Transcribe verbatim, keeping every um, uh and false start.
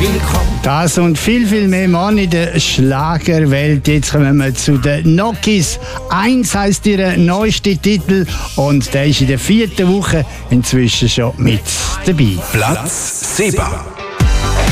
willkommen. Das und viel, viel mehr Mann in der Schlagerwelt. Jetzt kommen wir zu den Nokis. Eins heisst ihr neuester Titel und der ist in der vierten Woche inzwischen schon mit dabei. Platz sieben.